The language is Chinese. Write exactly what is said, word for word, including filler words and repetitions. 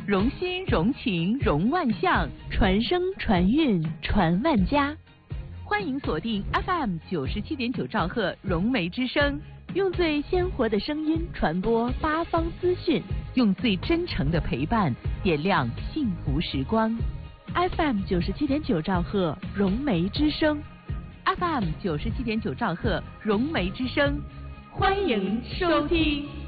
融心融情融万象，传声传韵传万家。欢迎锁定 F M 九十七点九兆赫融媒之声，用最鲜活的声音传播八方资讯，用最真诚的陪伴点亮幸福时光。F M 九十七点九兆赫融媒之声 ，F M 九十七点九兆赫融媒之声，欢迎收听。